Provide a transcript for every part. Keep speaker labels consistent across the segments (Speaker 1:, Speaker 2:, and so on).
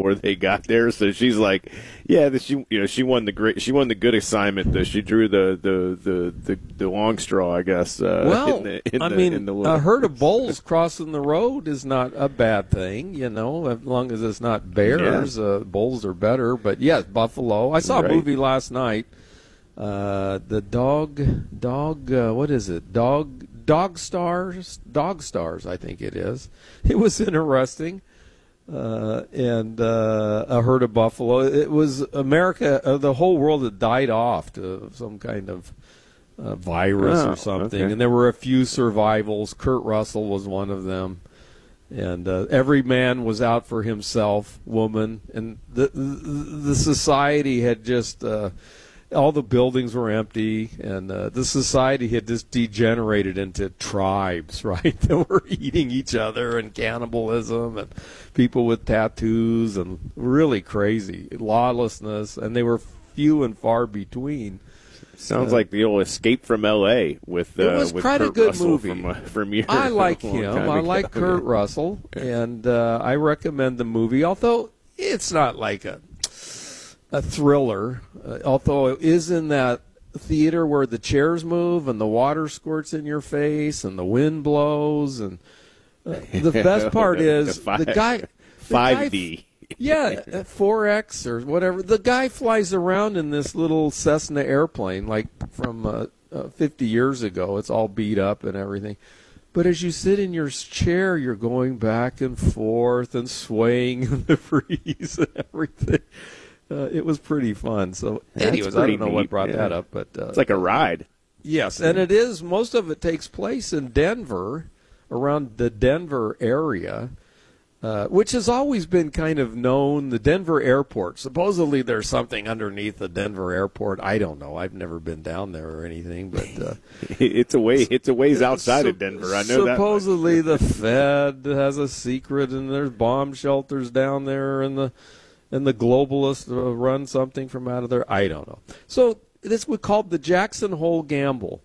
Speaker 1: before they got there. So she's like, yeah, she won the good assignment. She drew the long straw, I guess.
Speaker 2: A herd of bulls crossing the road is not a bad thing, as long as it's not bears.
Speaker 1: Yeah.
Speaker 2: Bulls are better, but yes, buffalo. I saw a movie last night. The what is it? Dog Stars, I think it is. It was interesting. And a herd of buffalo. It was America, the whole world had died off to some kind of virus or something. Okay. And there were a few survivals. Kurt Russell was one of them. And every man was out for himself, woman. And the society had just... all the buildings were empty, and the society had just degenerated into tribes, right? That were eating each other, and cannibalism, and people with tattoos, and really crazy lawlessness, and they were few and far between.
Speaker 1: Sounds like the old Escape from L.A. with
Speaker 2: it was
Speaker 1: with
Speaker 2: quite
Speaker 1: Kurt
Speaker 2: a good
Speaker 1: Russell
Speaker 2: movie.
Speaker 1: From years.
Speaker 2: I like him. I like Kurt Russell, and I recommend the movie. Although it's not like a thriller, although it is in that theater where the chairs move and the water squirts in your face and the wind blows, and the best part is the guy
Speaker 1: 5D.
Speaker 2: Yeah, 4X or whatever. The guy flies around in this little Cessna airplane like from 50 years ago. It's all beat up and everything. But as you sit in your chair, you're going back and forth and swaying in the breeze and everything. It was pretty fun. So, anyways, I don't know what brought that up, but
Speaker 1: it's like a ride.
Speaker 2: Yes, and it is. Most of it takes place in Denver, around the Denver area, which has always been kind of known. The Denver airport. Supposedly, there's something underneath the Denver airport. I don't know. I've never been down there or anything, but
Speaker 1: it's a ways outside of Denver. I know that.
Speaker 2: Supposedly, the Fed has a secret, and there's bomb shelters down there, and the globalists run something from out of there. I don't know. So this was called the Jackson Hole Gamble.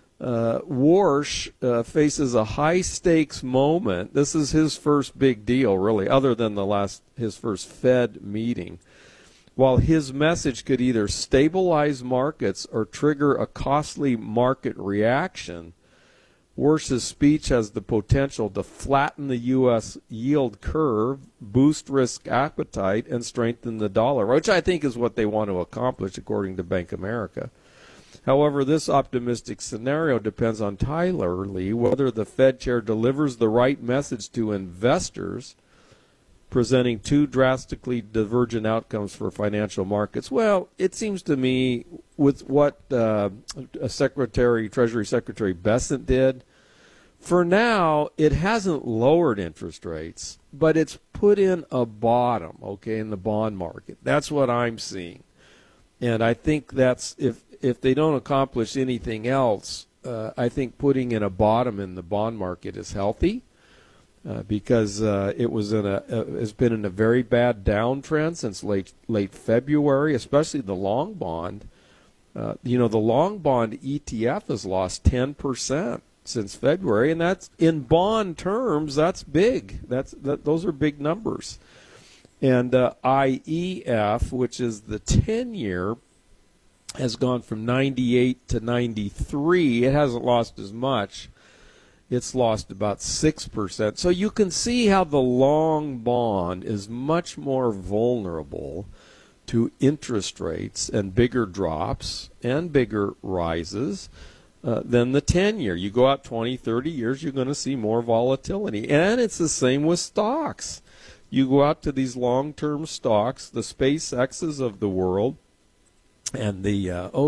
Speaker 2: Warsh faces a high-stakes moment. This is his first big deal, really, other than his first Fed meeting. While his message could either stabilize markets or trigger a costly market reaction, Warsh's speech has the potential to flatten the U.S. yield curve, boost risk appetite, and strengthen the dollar, which I think is what they want to accomplish, according to Bank of America. However, this optimistic scenario depends on Tyler Lee whether the Fed chair delivers the right message to investors, presenting two drastically divergent outcomes for financial markets. Well, it seems to me with what Treasury Secretary Bessent did, for now it hasn't lowered interest rates, but it's put in a bottom, in the bond market. That's what I'm seeing. And I think that's, if they don't accomplish anything else, I think putting in a bottom in the bond market is healthy. Because it's been in a very bad downtrend since late February, especially the long bond. The long bond ETF has lost 10% since February, and that's in bond terms. That's big. Those are big numbers. And IEF, which is the 10-year, has gone from 98 to 93. It hasn't lost as much. It's lost about 6%. So you can see how the long bond is much more vulnerable to interest rates and bigger drops and bigger rises than the 10-year. You go out 20, 30 years, you're going to see more volatility. And it's the same with stocks. You go out to these long-term stocks, the SpaceXs of the world, and the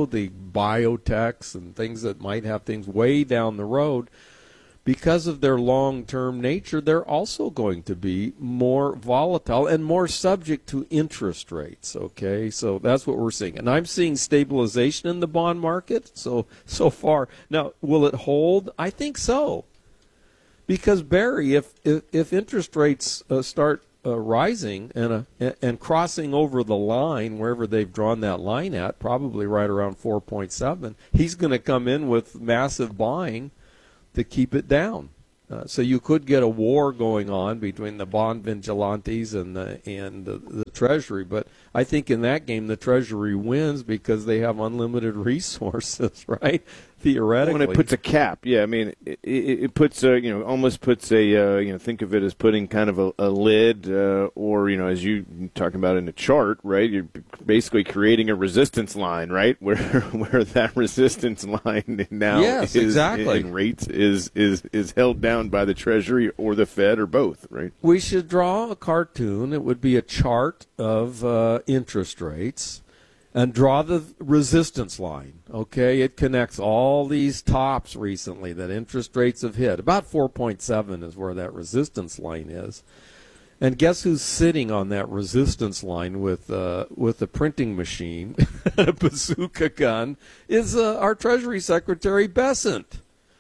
Speaker 2: biotechs and things that might have things way down the road. Because of their long-term nature, they're also going to be more volatile and more subject to interest rates, So that's what we're seeing. And I'm seeing stabilization in the bond market so far. Now, will it hold? I think so. Because, Barry, if interest rates start rising and crossing over the line, wherever they've drawn that line at, probably right around 4.7, he's going to come in with massive buying to keep it down. So you could get a war going on between the bond vigilantes and the Treasury. But I think in that game, the Treasury wins because they have unlimited resources, right? Theoretically.
Speaker 1: When it puts a cap, yeah, I mean, it puts almost puts a think of it as putting kind of a lid, or as you talking about in a chart, right? You're basically creating a resistance line, right? Where that resistance line now
Speaker 2: yes, exactly.
Speaker 1: in rates is held down by the Treasury or the Fed or both, right?
Speaker 2: We should draw a cartoon. It would be a chart of interest rates. And draw the resistance line, okay? It connects all these tops recently that interest rates have hit. About 4.7 is where that resistance line is. And guess who's sitting on that resistance line with a printing machine, a bazooka gun, is our Treasury Secretary Bessent.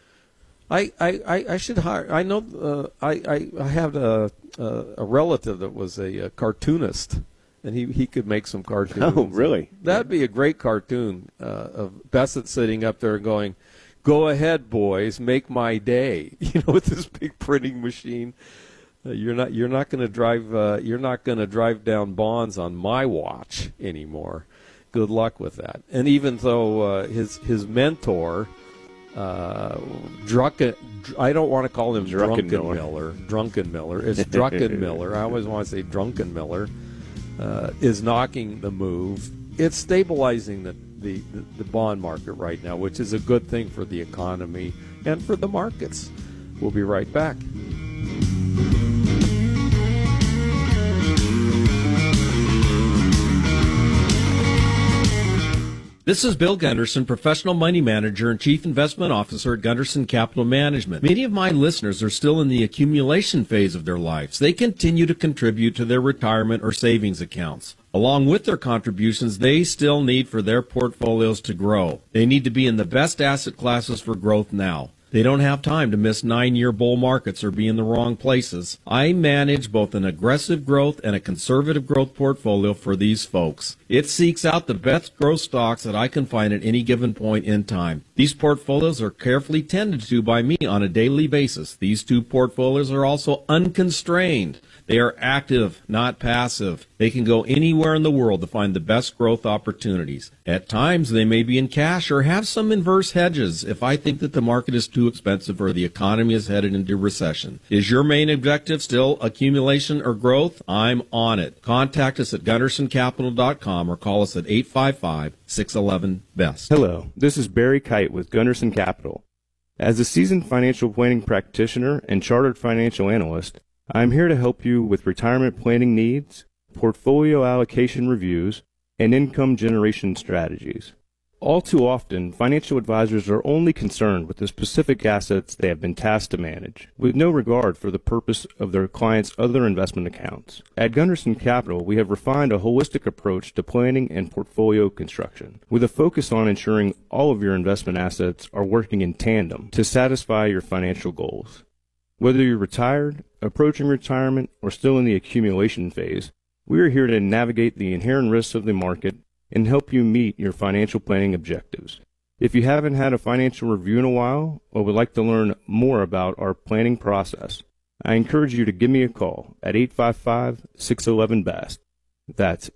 Speaker 2: I should hire. I know. I have a relative that was a cartoonist. And he could make some cartoons.
Speaker 1: Oh, really?
Speaker 2: That'd be a great cartoon of Bessent sitting up there going, "Go ahead, boys, make my day." With this big printing machine. You're not going to drive down bonds on my watch anymore. Good luck with that. And even though his mentor, I don't want to call him Drunken Miller. Drunken Miller. It's Drunken Miller. I always want to say Drunken Miller. Is knocking the move. It's stabilizing the bond market right now, which is a good thing for the economy and for the markets. We'll be right back.
Speaker 3: This is Bill Gunderson, Professional Money Manager and Chief Investment Officer at Gunderson Capital Management. Many of my listeners are still in the accumulation phase of their lives. They continue to contribute to their retirement or savings accounts. Along with their contributions, they still need for their portfolios to grow. They need to be in the best asset classes for growth now. They don't have time to miss 9-year bull markets or be in the wrong places. I manage both an aggressive growth and a conservative growth portfolio for these folks. It seeks out the best growth stocks that I can find at any given point in time. These portfolios are carefully tended to by me on a daily basis. These two portfolios are also unconstrained. They are active, not passive. They can go anywhere in the world to find the best growth opportunities. At times, they may be in cash or have some inverse hedges if I think that the market is too expensive or the economy is headed into recession. Is your main objective still accumulation or growth? I'm on it. Contact us at GundersonCapital.com or call us at 855-611-BEST.
Speaker 4: Hello, this is Barry Kite with Gunderson Capital. As a seasoned financial planning practitioner and chartered financial analyst, I'm here to help you with retirement planning needs, portfolio allocation reviews, and income generation strategies. All too often, financial advisors are only concerned with the specific assets they have been tasked to manage, with no regard for the purpose of their clients' other investment accounts. At Gunderson Capital, we have refined a holistic approach to planning and portfolio construction, with a focus on ensuring all of your investment assets are working in tandem to satisfy your financial goals. Whether you're retired, approaching retirement, or still in the accumulation phase, we are here to navigate the inherent risks of the market and help you meet your financial planning objectives. If you haven't had a financial review in a while or would like to learn more about our planning process, I encourage you to give me a call at 855-611-BEST. That's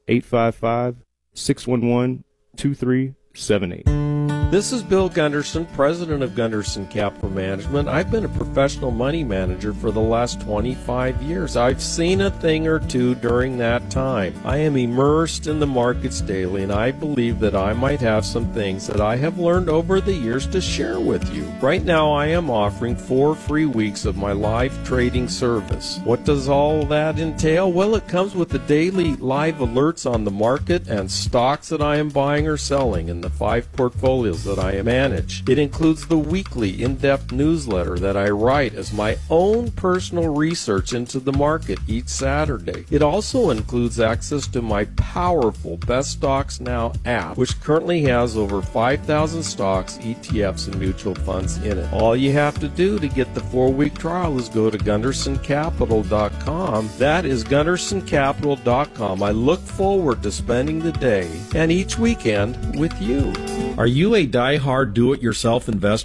Speaker 4: 855-611-2378.
Speaker 2: This is Bill Gunderson, president of Gunderson Capital Management. I've been a professional money manager for the last 25 years. I've seen a thing or two during that time. I am immersed in the markets daily, and I believe that I might have some things that I have learned over the years to share with you. Right now, I am offering 4 free weeks of my live trading service. What does all that entail? Well, it comes with the daily live alerts on the market and stocks that I am buying or selling in the 5 portfolios that I manage. It includes the weekly in-depth newsletter that I write as my own personal research into the market each Saturday. It also includes access to my powerful Best Stocks Now app, which currently has over 5,000 stocks, ETFs, and mutual funds in it. All you have to do to get the 4-week trial is go to GundersonCapital.com. That is GundersonCapital.com. I look forward to spending the day and each weekend with you.
Speaker 3: Are you a die-hard do-it-yourself investor?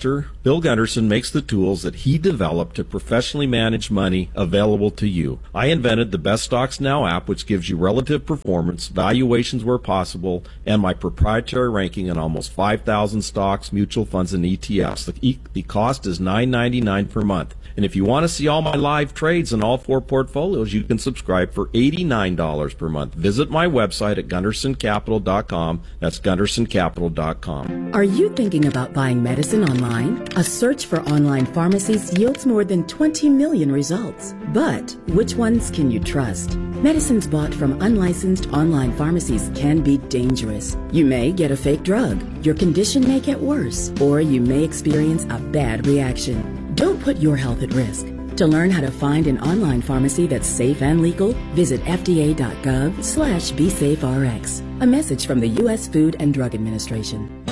Speaker 3: Bill Gunderson makes the tools that he developed to professionally manage money available to you. I invented the Best Stocks Now app, which gives you relative performance, valuations where possible, and my proprietary ranking in almost 5,000 stocks, mutual funds, and ETFs. The cost is $9.99 per month. And if you want to see all my live trades in all 4 portfolios, you can subscribe for $89 per month. Visit my website at GundersonCapital.com. That's GundersonCapital.com.
Speaker 5: Are you thinking about buying medicine online? A search for online pharmacies yields more than 20 million results. But which ones can you trust? Medicines bought from unlicensed online pharmacies can be dangerous. You may get a fake drug, your condition may get worse, or you may experience a bad reaction. Don't put your health at risk. To learn how to find an online pharmacy that's safe and legal, visit fda.gov/BeSafeRx. A message from the U.S. Food and Drug Administration.